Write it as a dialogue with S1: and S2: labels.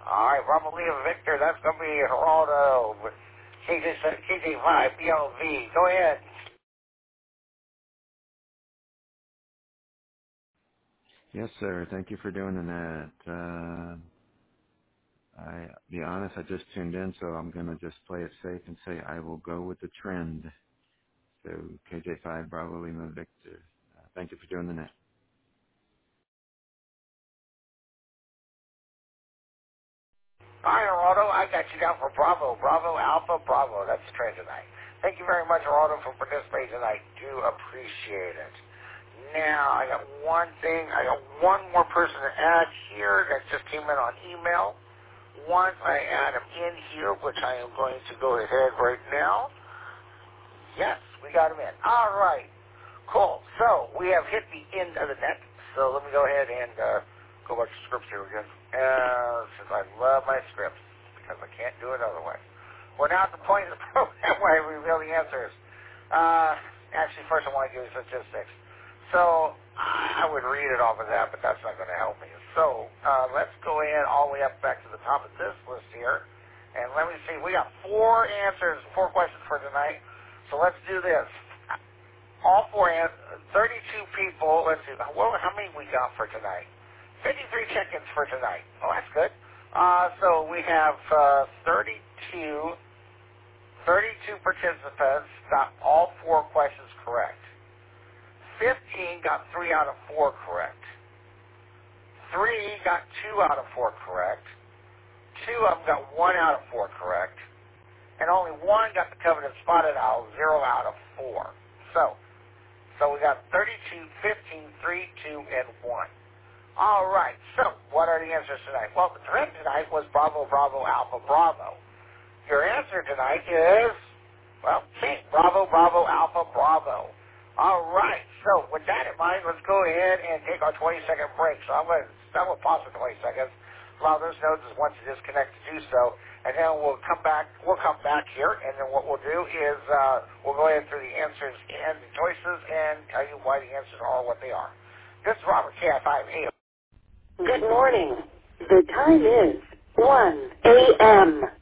S1: All right, Bravo Leo Victor, that's going to be Geraldo with KJ5 BLV. Go ahead.
S2: Yes, sir. Thank you for doing that. I be honest, I just tuned in, so I'm gonna just play it safe and say I will go with the trend. So KJ5 Bravo Lima Victor. Thank you for doing the net.
S1: All right, Geraldo, I got you down for Bravo. Bravo, Alpha, Bravo. That's the trend tonight. Thank you very much, Geraldo, for participating tonight. Do appreciate it. Now, I got one thing. I got one more person to add here that just came in on email. Once I add him in here, which I am going to go ahead right now. Yes, we got him in. All right. Cool. So we have hit the end of the net. So let me go ahead and go back to scripts here again. Since I love my scripts, because I can't do it otherwise. We're now at the point of the program where I reveal the answers. Actually, first I want to give you statistics. So I would read it off of that, but that's not going to help me. So let's go ahead all the way up back to the top of this list here. And let me see. We got 4 answers, 4 questions for tonight. So let's do this. All 32 people. Let's see. How many we got for tonight? 53 check-ins for tonight. Oh, that's good. So we have 32 participants got all 4 questions correct. 15 got 3 out of 4 correct. 3 got 2 out of 4 correct. 2 of them got 1 out of 4 correct. And only 1 got the coveted spotted owl, 0 out of 4. So we got 32, 15, 3, 2, and 1. All right, so what are the answers tonight? Well, the trend tonight was Bravo, Bravo, Alpha, Bravo. Your answer tonight is, well, C, Bravo, Bravo, Alpha, Bravo. All right, so with that in mind, let's go ahead and take our 20-second break. So I'm going to pause for 20 seconds. Allow those nodes once you disconnect to do so, and then we'll come back here, and then what we'll do is we'll go ahead through the answers and the choices and tell you why the answers are what they are. This is Robert KI5.
S3: Good morning. The time is 1 a.m.